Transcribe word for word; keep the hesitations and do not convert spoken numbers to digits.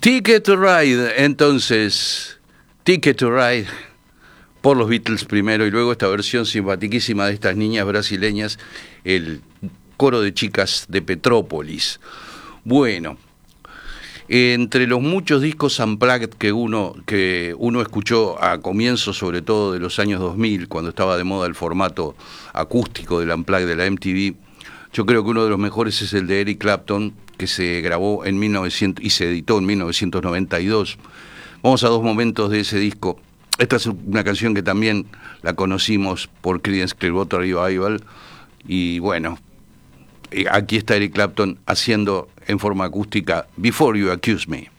Ticket to Ride, entonces, Ticket to Ride por los Beatles primero y luego esta versión simpatiquísima de estas niñas brasileñas, el coro de chicas de Petrópolis. Bueno, entre los muchos discos unplugged que uno, que uno escuchó a comienzos sobre todo de los años dos mil, cuando estaba de moda el formato acústico del unplugged de la M T V, yo creo que uno de los mejores es el de Eric Clapton, que se grabó en mil novecientos y se editó en mil novecientos noventa y dos. Vamos a dos momentos de ese disco. Esta es una canción que también la conocimos por Creedence Clearwater Revival, y bueno, aquí está Eric Clapton haciendo en forma acústica Before You Accuse Me.